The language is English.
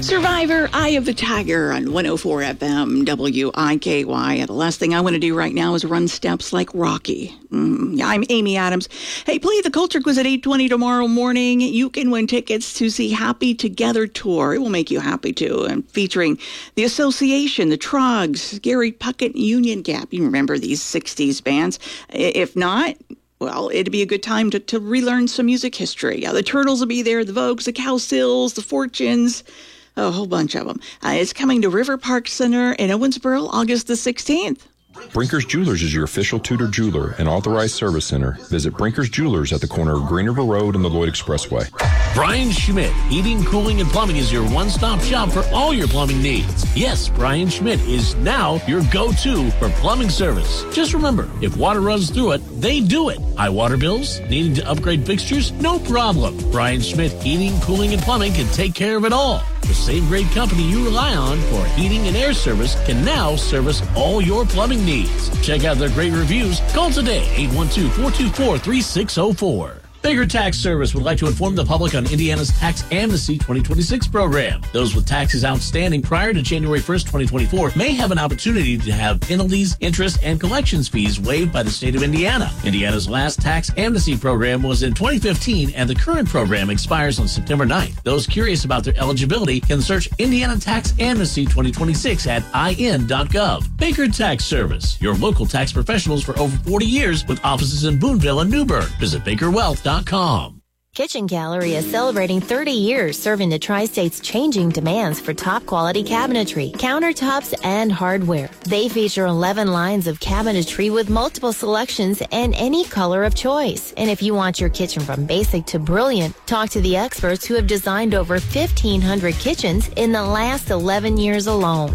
Survivor, Eye of the Tiger on 104 FM WIKY. And the last thing I want to do right now is run steps like Rocky. I'm Amy Adams. Hey, play the Culture Quiz at 8:20 tomorrow morning. You can win tickets to see Happy Together Tour. It will make you happy too. And featuring the Association, the Trogs, Gary Puckett, Union Gap. You remember these 60s bands. If not, well, it'd be a good time to relearn some music history. The Turtles will be there, the Vogues, the Cowsills, the Fortunes, a whole bunch of them. It's coming to River Park Center in Owensboro, August the 16th. Brinker's Jewelers is your official Tudor jeweler and authorized service center. Visit Brinker's Jewelers at the corner of Green River Road and the Lloyd Expressway. Brian Schmidt, Heating, Cooling, and Plumbing is your one-stop shop for all your plumbing needs. Yes, Brian Schmidt is now your go-to for plumbing service. Just remember, if water runs through it, they do it. High water bills? Needing to upgrade fixtures? No problem. Brian Schmidt, Heating, Cooling, and Plumbing can take care of it all. The same great company you rely on for heating and air service can now service all your plumbing needs. Check out their great reviews. Call today, 812-424-3604. Baker Tax Service would like to inform the public on Indiana's Tax Amnesty 2026 program. Those with taxes outstanding prior to January 1st, 2024 may have an opportunity to have penalties, interest, and collections fees waived by the state of Indiana. Indiana's last Tax Amnesty program was in 2015, and the current program expires on September 9th. Those curious about their eligibility can search Indiana Tax Amnesty 2026 at in.gov. Baker Tax Service, your local tax professionals for over 40 years with offices in Boonville and Newburgh. Visit BakerWealth.com. Kitchen Gallery is celebrating 30 years serving the Tri-State's changing demands for top-quality cabinetry, countertops, and hardware. They feature 11 lines of cabinetry with multiple selections and any color of choice. And if you want your kitchen from basic to brilliant, talk to the experts who have designed over 1,500 kitchens in the last 11 years alone.